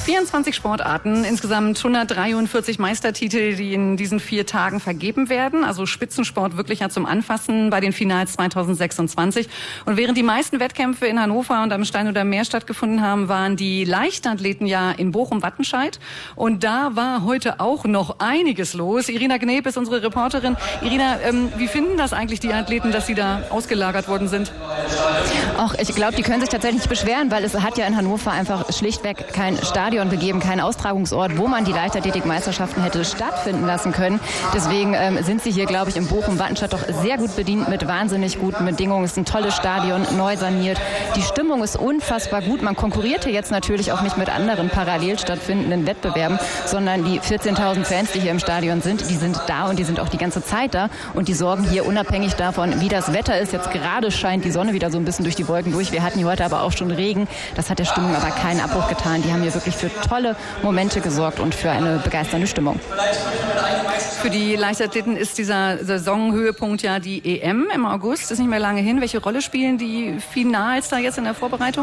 24 Sportarten, insgesamt 143 Meistertitel, die in diesen 4 Tagen vergeben werden. Also Spitzensport wirklich ja zum Anfassen bei den Finals 2026. Und während die meisten Wettkämpfe in Hannover und am Stein oder Meer stattgefunden haben, waren die Leichtathleten ja in Bochum-Wattenscheid. Und da war heute auch noch einiges los. Irina Gneb ist unsere Reporterin. Irina, wie finden das eigentlich die Athleten, dass sie da ausgelagert worden sind? Ach, ich glaube, die können sich tatsächlich nicht beschweren, weil es hat ja in Hannover einfach schlichtweg kein Stadion gegeben, kein Austragungsort, wo man die Leichtathletik-Meisterschaften hätte stattfinden lassen können. Deswegen sind sie hier, glaube ich, im Bochum-Wattenscheid doch sehr gut bedient mit wahnsinnig guten Bedingungen. Es ist ein tolles Stadion, neu saniert. Die Stimmung ist unfassbar gut. Man konkurriert hier jetzt natürlich auch nicht mit anderen parallel stattfindenden Wettbewerben, sondern die 14.000 Fans, die hier im Stadion sind, die sind da und die sind auch die ganze Zeit da und die sorgen hier unabhängig davon, wie das Wetter ist. Jetzt gerade scheint die Sonne wieder so ein bisschen durch die Wolken durch. Wir hatten hier heute aber auch schon Regen. Das hat der Stimmung aber keinen Abbruch getan. Die haben hier wirklich für tolle Momente gesorgt und für eine begeisternde Stimmung. Für die Leichtathleten ist dieser Saisonhöhepunkt ja die EM im August. Ist nicht mehr lange hin. Welche Rolle spielen die Finals da jetzt in der Vorbereitung?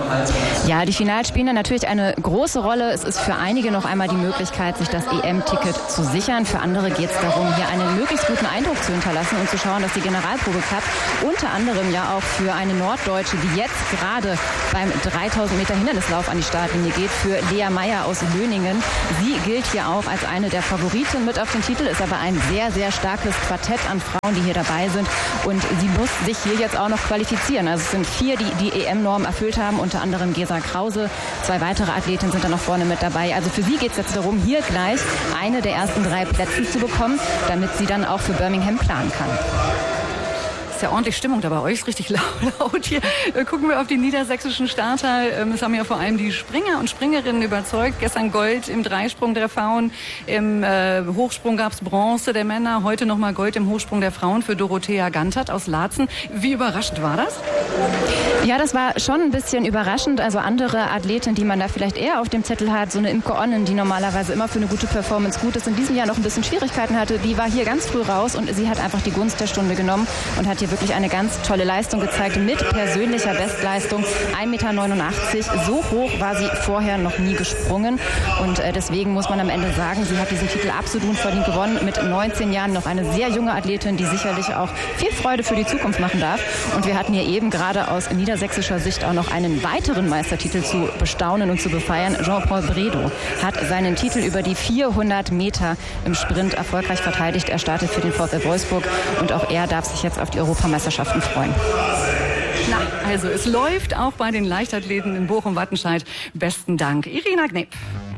Ja, die Finals spielen da natürlich eine große Rolle. Es ist für einige noch einmal die Möglichkeit, sich das EM-Ticket zu sichern. Für andere geht es darum, hier einen möglichst guten Eindruck zu hinterlassen und zu schauen, dass die Generalprobe klappt. Unter anderem ja auch für eine Norddeutsche, die jetzt gerade beim 3000 Meter Hindernislauf an die Startlinie geht, für Lea Meyer aus Löningen. Sie gilt hier auch als eine der Favoriten mit auf den Titel, ist aber ein sehr, sehr starkes Quartett an Frauen, die hier dabei sind. Und sie muss sich hier jetzt auch noch qualifizieren. Also es sind 4, die die EM-Norm erfüllt haben, unter anderem Gesa Krause. 2 weitere Athletinnen sind da noch vorne mit dabei. Also für sie geht es jetzt darum, hier gleich eine der ersten 3 Plätze zu bekommen, damit sie dann auch für Birmingham planen kann. Ist ja ordentlich Stimmung da bei euch, ist richtig laut hier. Gucken wir auf die niedersächsischen Starter. Es haben ja vor allem die Springer und Springerinnen überzeugt. Gestern Gold im Dreisprung der Frauen, im Hochsprung gab es Bronze der Männer, heute nochmal Gold im Hochsprung der Frauen für Dorothea Gantert aus Laatzen. Wie überraschend war das? Ja, das war schon ein bisschen überraschend. Also andere Athletinnen, die man da vielleicht eher auf dem Zettel hat, so eine Imke Onnen, die normalerweise immer für eine gute Performance gut ist, in diesem Jahr noch ein bisschen Schwierigkeiten hatte, die war hier ganz früh raus und sie hat einfach die Gunst der Stunde genommen und hat hier wirklich eine ganz tolle Leistung gezeigt mit persönlicher Bestleistung. 1,89 Meter. So hoch war sie vorher noch nie gesprungen. Und deswegen muss man am Ende sagen, sie hat diesen Titel absolut verdient gewonnen. Mit 19 Jahren noch eine sehr junge Athletin, die sicherlich auch viel Freude für die Zukunft machen darf. Und wir hatten hier eben gerade aus niedersächsischer Sicht auch noch einen weiteren Meistertitel zu bestaunen und zu befeiern. Jean-Paul Bredow hat seinen Titel über die 400 Meter im Sprint erfolgreich verteidigt. Er startet für den VfL Wolfsburg und auch er darf sich jetzt auf die Europameisterschaften freuen. Na, also es läuft auch bei den Leichtathleten in Bochum-Wattenscheid. Besten Dank, Irina Gneb.